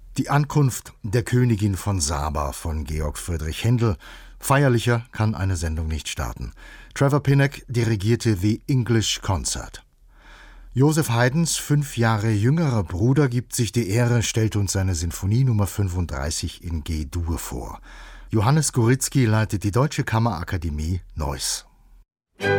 Die Ankunft der Königin von Saba von Georg Friedrich Händel. Feierlicher kann eine Sendung nicht starten. Trevor Pinnock dirigierte The English Concert. Joseph Haydns 5 Jahre jüngerer Bruder gibt sich die Ehre, stellt uns seine Sinfonie Nummer 35 in G-Dur vor. Johannes Goritzky leitet die Deutsche Kammerakademie Neuss.